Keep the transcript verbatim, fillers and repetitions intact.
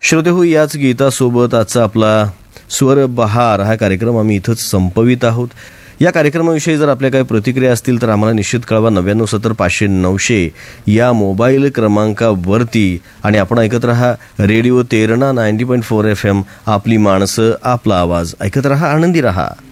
श्रोतेहो, याच गीतासोबत आजचा आपला स्वर बहार हा कार्यक्रम आम्ही इथंच संपवित आहोत. या कार्यक्रमाविषयी जर आपल्या काही प्रतिक्रिया असतील तर आम्हाला निश्चित कळवा नव्याण्णव सत्तर पाचशे नऊशे या मोबाईल क्रमांकावरती. आणि आपण ऐकत रहा radio Terna ninety point four F M. आपली माणसं, आपला आवाज. ऐकत रहा, आनंदी रहा.